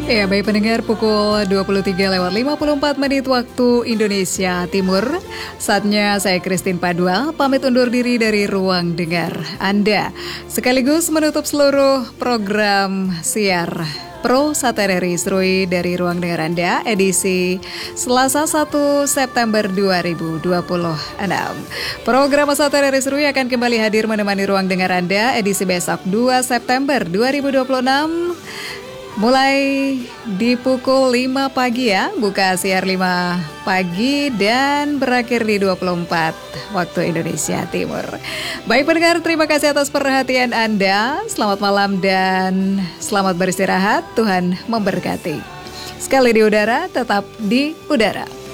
Ya, baik pendengar, pukul 23:54 waktu Indonesia Timur. Saatnya saya Christine Padua pamit undur diri dari ruang dengar Anda, sekaligus menutup seluruh program siar Pro Sateri Srui dari ruang dengar Anda edisi Selasa 1 September 2026. Program Sateri Srui akan kembali hadir menemani ruang dengar Anda edisi besok 2 September 2026. Mulai di pukul 5 pagi ya, buka siar 5 pagi dan berakhir di 24 waktu Indonesia Timur. Baik pendengar, terima kasih atas perhatian Anda. Selamat malam dan selamat beristirahat. Tuhan memberkati. Sekali di udara, tetap di udara.